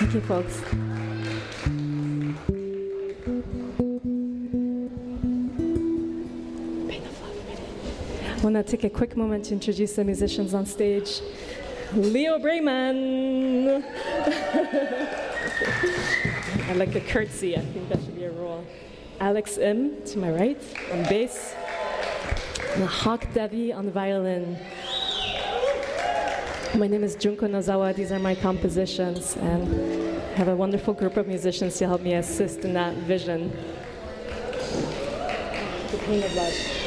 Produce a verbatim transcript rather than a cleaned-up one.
Thank you, folks. I want to take a quick moment to introduce the musicians on stage. Leo Brayman. I like the curtsy. I think that should be a rule. Alex Im, to my right, on bass. And Hawk Davi on violin. My name is Junko Nozawa. These are my compositions, and I have a wonderful group of musicians to help me assist in that vision. The pain of love.